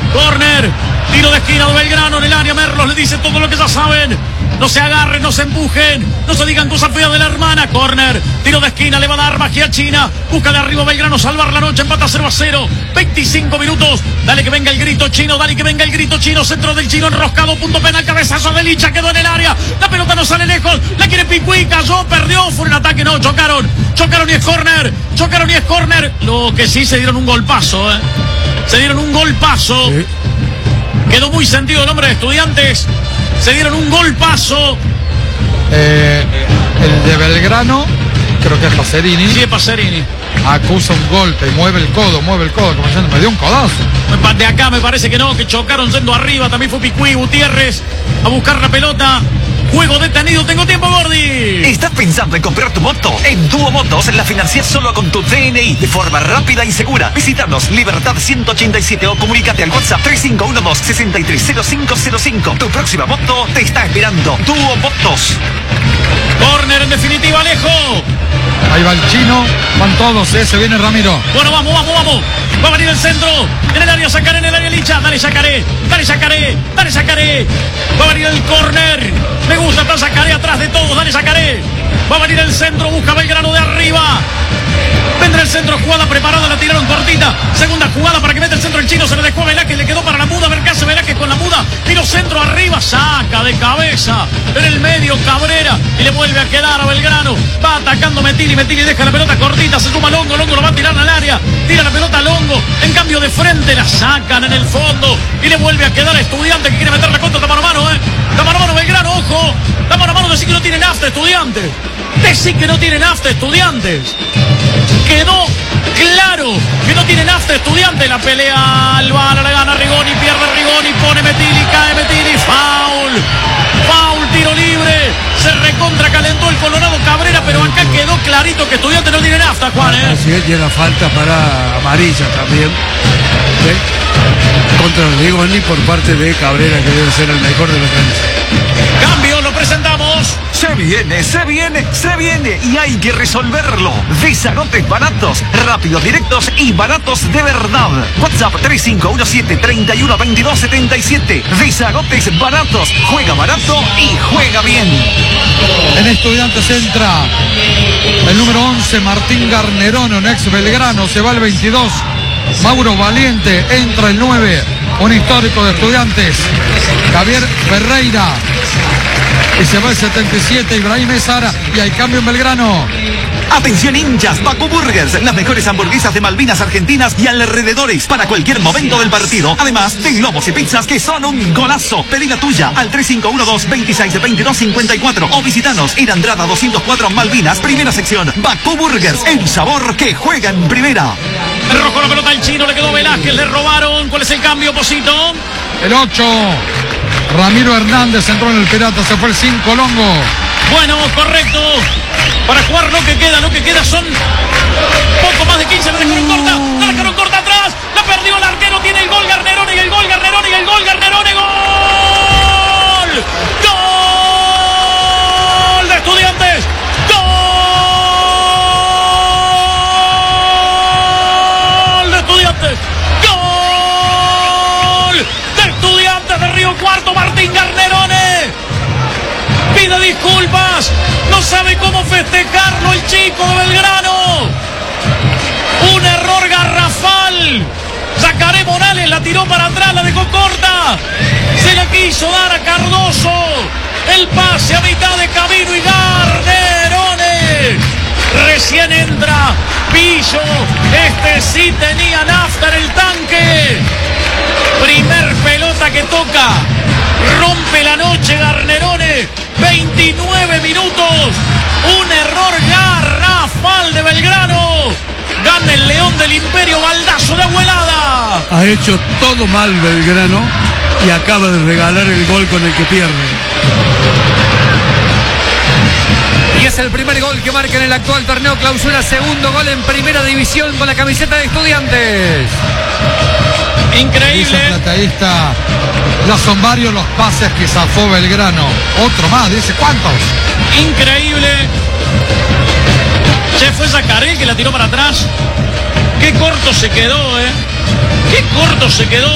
Corner. Tiro de esquina de Belgrano en el área. Merlos le dice todo lo que ya saben. No se agarren, no se empujen, no se digan cosas feas de la hermana. Corner, tiro de esquina, le va a dar magia china. Busca de arriba Belgrano, salvar la noche, empata 0-0. 25 minutos, dale que venga el grito chino, dale que venga el grito chino. Centro del chino enroscado, punto penal, cabezazo de Licha, quedó en el área. La pelota no sale lejos, la quiere Picuí, cayó, perdió, fue un ataque, no, chocaron y es corner. Lo que sí, se dieron un golpazo, se dieron un golpazo. Sí. Quedó muy sentido el hombre de Estudiantes. Se dieron un golpazo. El de Belgrano, creo que es Pacerini. Sí, es Pacerini. Acusa un golpe, mueve el codo, como diciendo, me dio un codazo. De acá me parece que no, que chocaron yendo arriba. También fue Picuí, Gutiérrez a buscar la pelota. Juego detenido, tengo tiempo, Gordi. ¿Estás pensando en comprar tu moto? En Duo Motos la financias solo con tu DNI de forma rápida y segura. Visítanos Libertad 187 o comunícate al WhatsApp 3512-630505. Tu próxima moto te está esperando. Duo Motos. Corner en definitiva, Alejo. Ahí va el chino, van todos, se viene Ramiro. Bueno, vamos. Va a venir el centro. En el área Sacaré, en el área Licha. Dale Sacaré. Va a venir el corner. Me gusta, está Sacaré atrás de todos. Dale Sacaré. Va a venir el centro, busca Belgrano de arriba. Vendrá el centro, jugada preparada, la tiraron cortita. Segunda jugada para que meta el centro el chino. Se le dejó a Velázquez, le quedó para la muda. A ver qué hace Velázquez con la muda. Tiro centro arriba, saca de cabeza. En el medio Cabrera. Y le vuelve a quedar a Belgrano. Va atacando Metilli deja la pelota cortita. Se suma Longo lo va a tirar al área. Tira la pelota Longo. En cambio de frente la sacan en el fondo. Y le vuelve a quedar a Estudiantes que quiere meter la contra. Está mano a mano, Está mano a mano Belgrano, ojo. Está mano a mano, decir que no tiene nafta Estudiantes. Decir que no tiene nafta Estudiantes. Quedó claro que no tiene nafta Estudiantes. La pelea Albala, la gana Rigoni, pierde Rigoni, pone Metilli, cae Metilli, foul, tiro libre, se recontra calentó el Colorado Cabrera, pero acá quedó clarito que Estudiantes no tiene nafta, Juan, Así es, y era falta para amarilla también, ¿sí? Contra Rigoni por parte de Cabrera, que debe ser el mejor de los cancha. Cambio, lo presentamos. Se viene y hay que resolverlo. Desagotes baratos, rápidos, directos y baratos de verdad. WhatsApp 3517-312277. Desagotes baratos, juega barato y juega bien. En Estudiantes entra el número 11, Martín Garnerone, un ex Belgrano, se va el 22. Mauro Valiente, entra el 9, un histórico de Estudiantes, Javier Ferreira. Y se va el 77, Ibrahim Ezara, y hay cambio en Belgrano. Atención hinchas, Paco Burgers, las mejores hamburguesas de Malvinas Argentinas y alrededores para cualquier momento del partido. Además de globos y pizzas que son un golazo. Pedí la tuya al 3512-262254 o visitanos en Andrada 204 Malvinas, primera sección. Paco Burgers, el sabor que juega en primera. El rojo la pelota al chino, le quedó Velázquez, le robaron. ¿Cuál es el cambio, Posito? El 8, Ramiro Hernández entró en el Pirata, se fue el 5, Longo. Bueno, correcto. Para jugar lo que queda son poco más de 15, la dejaron corta atrás, la perdió el arquero, tiene el gol Garnerone, ¡Gol! ¡Gol de Estudiantes! ¡Gol de Estudiantes de Río Cuarto! Martín Garnerone pide disculpas, no sabe cómo festejarlo el chico de Belgrano. Un error garrafal. Sacaré Morales, la tiró para atrás, la dejó corta. Se la quiso dar a Cardoso. El pase a mitad de camino y Garnerone recién entra. Pillo, este sí tenía nafta en el tanque. Primer pelota que toca. Rompe la noche Garnerone. 29 minutos. Un error garrafal de Belgrano. Gana el León del Imperio, baldazo de abuelada. Ha hecho todo mal Belgrano y acaba de regalar el gol con el que pierde. Y es el primer gol que marca en el actual torneo Clausura, segundo gol en primera división con la camiseta de Estudiantes. Increíble. Ya son varios los pases que zafó Belgrano. Otro más, dice, ¿cuántos? Increíble. Se fue Sacaré que la tiró para atrás. Qué corto se quedó, Qué corto se quedó.